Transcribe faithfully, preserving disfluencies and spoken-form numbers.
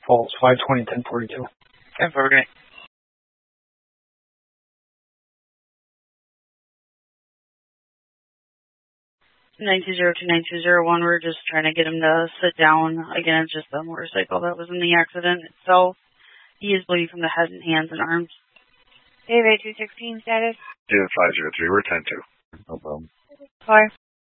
Falls, five twenty, ten forty-two. ten forty. nine two zero two nine two zero one, we're just trying to get him to sit down. Again, it's just the motorcycle that was in the accident itself. He is bleeding from the head and hands and arms. David two sixteen status? David five zero three, we're ten two. No problem. Four.